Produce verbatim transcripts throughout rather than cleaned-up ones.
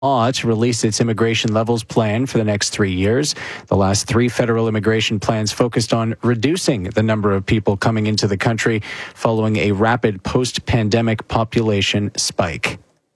law to release its immigration levels plan for the next three years. The last three federal immigration plans focused on reducing the number of people coming into the country following a rapid post-pandemic population spike.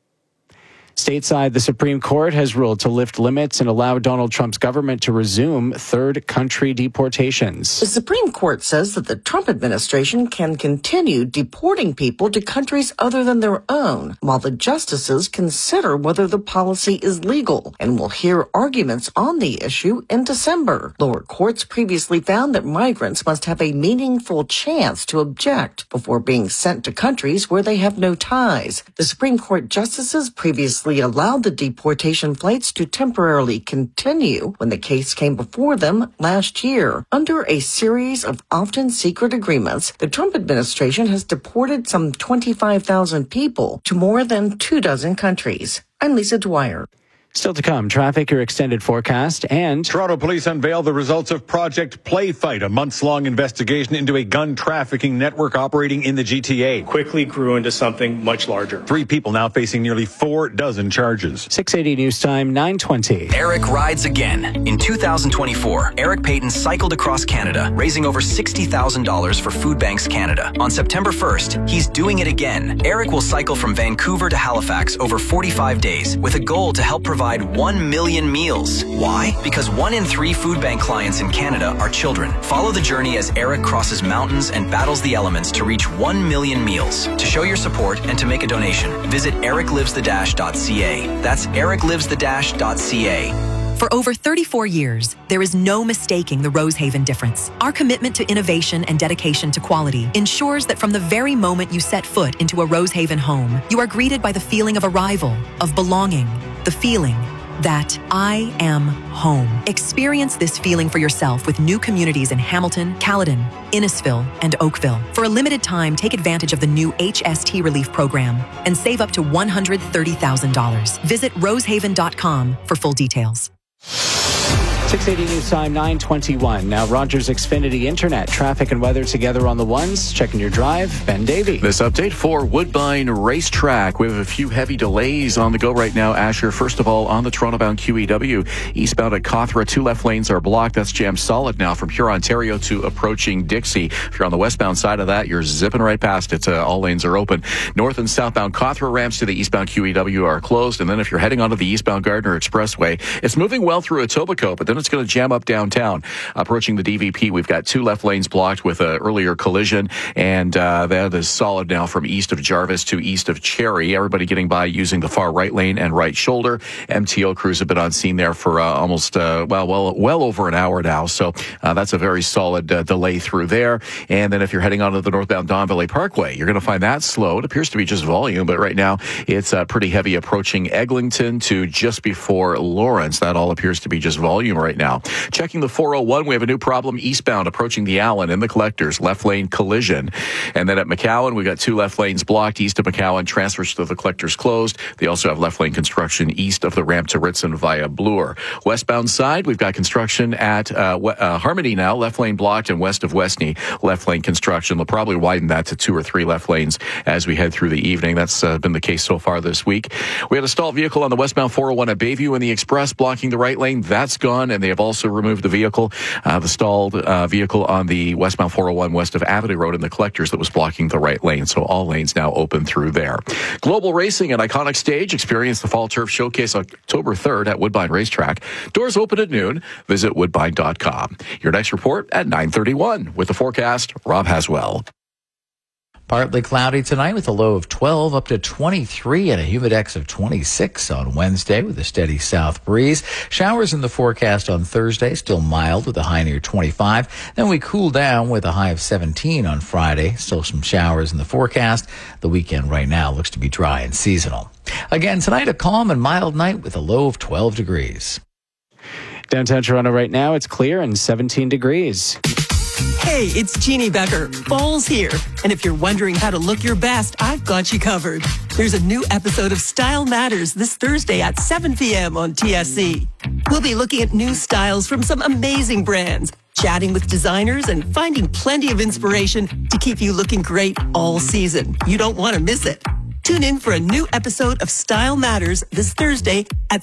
Stateside, the Supreme Court has ruled to lift limits and allow Donald Trump's government to resume third country deportations. The Supreme Court says that the Trump administration can continue deporting people to countries other than their own, while the justices consider whether the policy is legal, and will hear arguments on the issue in December. Lower courts previously found that migrants must have a meaningful chance to object before being sent to countries where they have no ties. The Supreme Court justices previously allowed the deportation flights to temporarily continue when the case came before them last year. Under a series of often secret agreements, the Trump administration has deported some twenty-five thousand people to more than two dozen countries. I'm Lisa Dwyer. Still to come, traffic, your extended forecast, and Toronto police unveil the results of Project Playfight, a months-long investigation into a gun trafficking network operating in the G T A. Quickly grew into something much larger. Three people now facing nearly four dozen charges. six eighty News Time, nine twenty. Eric rides again. In two thousand twenty-four, Eric Payton cycled across Canada, raising over sixty thousand dollars for Food Banks Canada. On September first, he's doing it again. Eric will cycle from Vancouver to Halifax over forty-five days with a goal to help provide one million meals. Why? Because one in three food bank clients in Canada are children. Follow the journey as Eric crosses mountains and battles the elements to reach one million meals. To show your support and to make a donation, visit eric lives the dash dot c a. That's eric lives the dash dot c a. For over thirty-four years, there is no mistaking the Rosehaven difference. Our commitment to innovation and dedication to quality ensures that from the very moment you set foot into a Rosehaven home, you are greeted by the feeling of arrival, of belonging, the feeling that I am home. Experience this feeling for yourself with new communities in Hamilton, Caledon, Innisfil, and Oakville. For a limited time, take advantage of the new H S T Relief Program and save up to one hundred thirty thousand dollars. Visit rosehaven dot com for full details. six eighty News Time, nine twenty-one. Now, Rogers Xfinity Internet. Traffic and weather together on the ones. Checking your drive. Ben Davey. This update for Woodbine Racetrack. We have a few heavy delays on the go right now, Asher. First of all, on the Toronto-bound Q E W, eastbound at Cawthra, two left lanes are blocked. That's jammed solid now from Huron, Ontario to approaching Dixie. If you're on the westbound side of that, you're zipping right past it. Uh, all lanes are open. North and southbound Cawthra ramps to the eastbound Q E W are closed. And then if you're heading onto the eastbound Gardner Expressway, it's moving well through Etobicoke, but then it's going to jam up downtown. Approaching the D V P, we've got two left lanes blocked with an earlier collision, and uh, that is solid now from east of Jarvis to east of Cherry. Everybody getting by using the far right lane and right shoulder. M T O crews have been on scene there for uh, almost, uh, well, well, well over an hour now, so uh, that's a very solid uh, delay through there. And then if you're heading onto the northbound Don Valley Parkway, you're going to find that slow. It appears to be just volume, but right now it's uh, pretty heavy approaching Eglinton to just before Lawrence. That all appears to be just volume right now. Checking the four oh one, we have a new problem eastbound approaching the Allen in the Collectors, left lane collision. And then at McCowan, we got two left lanes blocked east of McCowan, transfers to the Collectors closed. They also have left lane construction east of the ramp to Ritson via Bloor. Westbound side, we've got construction at uh, uh, Harmony now, left lane blocked, and west of Westney, left lane construction. They'll probably widen that to two or three left lanes as we head through the evening. That's uh, been the case so far this week. We had a stalled vehicle on the westbound four oh one at Bayview in the Express blocking the right lane. That's gone, and they have also removed the vehicle, uh, the stalled uh, vehicle on the westbound four oh one west of Avenue Road in the Collectors that was blocking the right lane. So all lanes now open through there. Global Racing at Iconic Stage. Experience the Fall Turf Showcase October third at Woodbine Racetrack. Doors open at noon. Visit woodbine dot com. Your next report at nine thirty-one. With the forecast, Rob Haswell. Partly cloudy tonight with a low of twelve up to twenty-three and a humidex of twenty-six on Wednesday with a steady south breeze. Showers in the forecast on Thursday, still mild with a high near twenty-five. Then we cool down with a high of seventeen on Friday. Still some showers in the forecast. The weekend right now looks to be dry and seasonal. Again, tonight a calm and mild night with a low of twelve degrees. Downtown Toronto right now, it's clear and seventeen degrees. Hey, it's Jeannie Becker. Fall's here. And if you're wondering how to look your best, I've got you covered. There's a new episode of Style Matters this Thursday at seven p.m. on T S C. We'll be looking at new styles from some amazing brands, chatting with designers, and finding plenty of inspiration to keep you looking great all season. You don't want to miss it. Tune in for a new episode of Style Matters this Thursday at